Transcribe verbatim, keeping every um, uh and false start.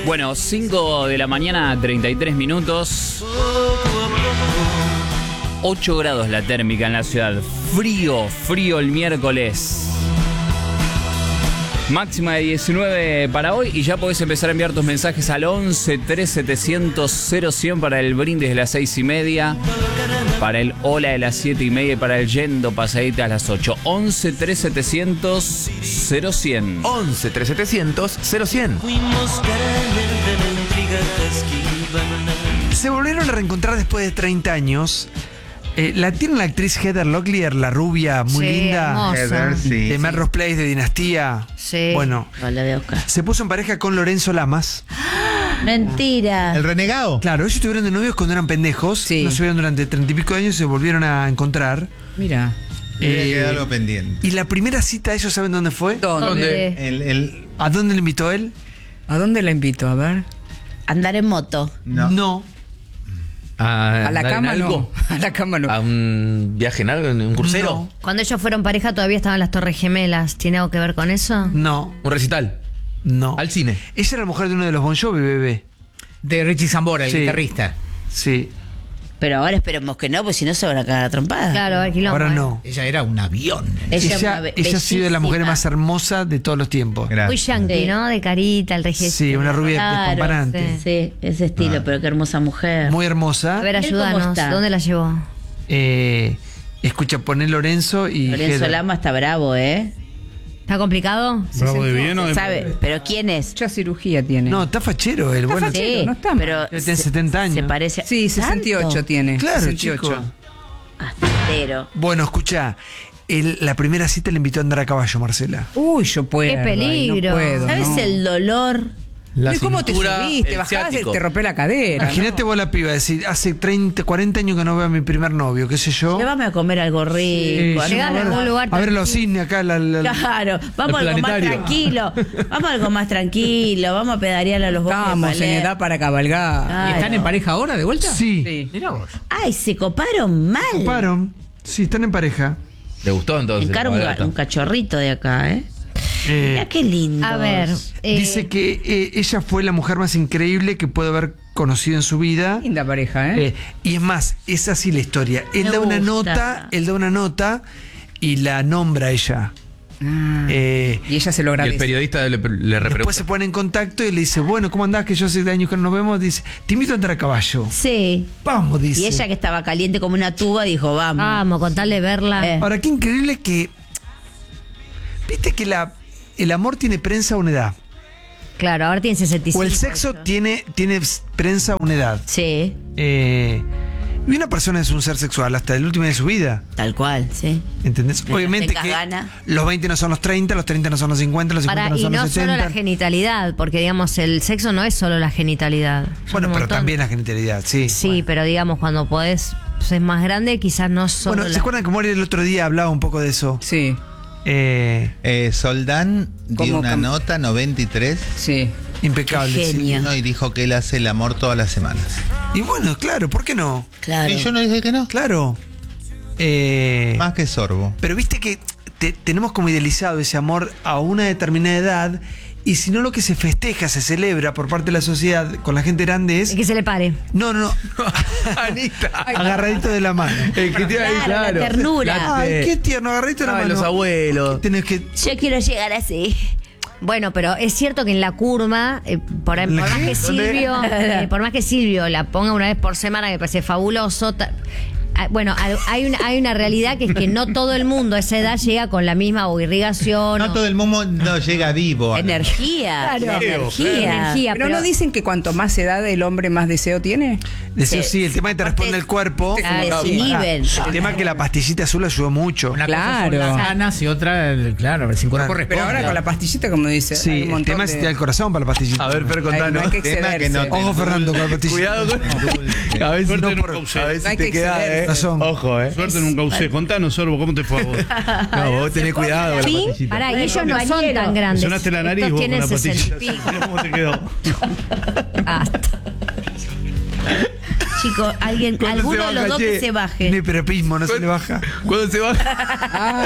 Bueno, cinco de la mañana, treinta y tres minutos. ocho grados la térmica en la ciudad. Frío, frío el miércoles. Máxima de diecinueve para hoy y ya podés empezar a enviar tus mensajes al once tres setecientos cero cien para el brindis de las seis y media, para el hola de las siete y media y para el yendo pasadita a las ocho. once tres setecientos cero cien. once tres setecientos cero cien. Se volvieron a reencontrar después de treinta años. Eh, la tiene la actriz Heather Locklear, la rubia, muy Sí, linda. hermosa. Heather, sí. De Melrose Place, de Dinastía. Sí. Bueno, No la voy a buscar. se puso en pareja con Lorenzo Lamas. Mentira. El renegado. Claro, ellos estuvieron de novios cuando eran pendejos. Sí. No se vieron durante treinta y pico de años y se volvieron a encontrar. Mira. Debe Eh, quedar algo pendiente. Y la primera cita, ¿ellos saben dónde fue? ¿Dónde? El, el, ¿A dónde le invitó él? ¿A dónde la invito? A ver. Andar en moto. no. No. ¿A, A la andar en cama algo? no. A la cama no. ¿A un viaje en algo? ¿En un crucero? No. Cuando ellos fueron pareja todavía estaban las Torres Gemelas. ¿Tiene algo que ver con eso? No. ¿Un recital? No. ¿Al cine? Ella era la mujer de uno de los Bon Jovi, bebé. De Richie Zambora, el Sí. guitarrista. Sí. Pero ahora esperemos que no, pues si no se van a cagar a trompadas. Claro, a ver, quilombo. Ahora eh. no. Ella era un avión. Ella, Ella, una be- ella ha sido de las mujeres bellísima. más hermosas de todos los tiempos. Gracias. Muy yankee, Sí. ¿no? De carita, el registro. Sí, una rubia Claro, despamparante. Sí, ese estilo, Ah. pero qué hermosa mujer. Muy hermosa. A ver, Él cómo ayúdanos. está. ¿Dónde la llevó? Eh, escucha, poné Lorenzo y Lorenzo Heather. Lama está bravo, ¿eh? ¿Está complicado? ¿Bravo de bien o de ¿Sabe? ¿Pero quién es? Mucha cirugía tiene. No, está fachero él. Bueno, fachero. no está mal. pero Tiene setenta años. Se parece. Sí, sesenta y ocho ¿Tanto? tiene. Claro, sesenta y ocho. chico. Astero. Bueno, escucha, él, la primera cita le invitó a andar a caballo, Marcela. Uy, yo puedo. Qué peligro. No puedo, ¿Sabes no. el dolor? La ¿Y cómo te cintura, subís? Te el bajás, ciático. te rompe la cadera. Imagínate vos la piba, decir, hace treinta, cuarenta años que no veo a mi primer novio, qué sé yo. Llévame a comer algo rico. Sí, Llegar a algún lugar A ver los tranquilo. cines acá. La, la- Claro, vamos a El algo más planetario. tranquilo. Vamos a algo más tranquilo. Vamos a pedalear a los bosques. de Estamos en Palermo. edad para cabalgar. ¿Y Claro. están en pareja ahora de vuelta? Sí, Sí. Mirá vos. Ay, se coparon mal. ocuparon. Sí, están en pareja. ¿Le gustó entonces? Encara un, la ga- gata? un cachorrito de acá, ¿eh? Eh, Mira qué lindo. A ver. eh, dice que eh, ella fue la mujer más increíble que puede haber conocido en su vida. Linda pareja, ¿eh? Eh, y es más, es así la historia. Él Me da una gusta. nota, él da una nota y la nombra a ella. Ah. Eh, Y ella se lo Y el agradece. periodista le, le después repregunta. se pone en contacto y le dice, bueno, ¿cómo andás? Que yo hace años que no nos vemos. Dice, te invito a andar a caballo. Sí. Vamos, dice. Y ella que estaba caliente como una tuba dijo, vamos. Vamos, con tal de verla. Eh. Ahora, qué increíble que... Viste que la, el amor tiene prensa a una edad. Claro, ahora tiene sesenta y cinco. O el sexo tiene, tiene prensa a una edad. Sí, Eh, y una persona es un ser sexual hasta el último de su vida. tal cual, sí. ¿Entendés? Mientras Obviamente tengas que gana. los veinte no son los treinta, los treinta no son los cincuenta, los cincuenta Para, no y son no los solo sesenta. la genitalidad, porque digamos, el sexo no es solo la genitalidad. Son Bueno, un pero montón. también la genitalidad, sí. Sí, pero digamos, cuando podés ser más grande, quizás no solo. Bueno, ¿se la- acuerdan que Mori el otro día hablaba un poco de eso? Sí, Eh, Eh, Soldán dio ¿Cómo una cam- nota noventa y tres sí. impecable. Qué sí. genio. ¿no? y dijo que él hace el amor todas las semanas. Y bueno, claro, ¿por qué no? Claro. Y yo no dije que no. Claro. Eh, Más que sorbo. pero viste que te- tenemos como idealizado ese amor a una determinada edad. Y si no, lo que se festeja, se celebra por parte de la sociedad con la gente grande es. Es que se le pare. No, no, no. Anita. Agarradito de la mano. El que te- Claro, la ternura. Ay, qué tierno, agarradito de la Ay, mano. los abuelos. Tenés que. Yo quiero llegar así. Bueno, pero es cierto que en la curva, eh, por, por ¿La más qué? que Silvio, eh, por más que Silvio la ponga una vez por semana, que me parece fabuloso. ta- ah, Bueno, hay- hay una, hay una realidad que es que no todo el mundo a esa edad llega con la misma o irrigación. No o- todo el mundo no llega vivo. a- Energía. Claro. la energía. energía, Pero, no dicen que cuanto más edad el hombre más deseo tiene. Decía, Sí, sí, el tema que te responde el cuerpo. Se Claro, sí. desinhiben. El tema que la pastillita azul ayudó mucho. Una Claro. cosa son las ganas y otra, claro, sin cuerpo Claro. responde. Pero ahora con la pastillita, como dice. hay Sí, un el montón tema es de- si te da el corazón para la pastillita. A ver, Fer, Hay- no contanos. hay que Tema que no excederse. te- Ojo, Fernando, con la pastillita. Cuidado con... A ver si, Suerte no nunca por- usé. a ver si No hay te que queda, excederse. eh. Razón. Ojo, eh. Suerte nunca usé. Contanos, Sorbo, ¿cómo te fue a vos? No, vos tenés cuidado con la Sí, pastillita. pará, y ellos no son tan grandes. Sonaste la nariz Estos vos con tienen la sesenta y pastilla. pico. ¿Cómo te quedó? Basta. Chicos, alguien, ¿Cuándo alguno se de los baja, dos che? que se baje. Tiene hiperpismo, no se le baja. ¿Cuándo se va? Ah,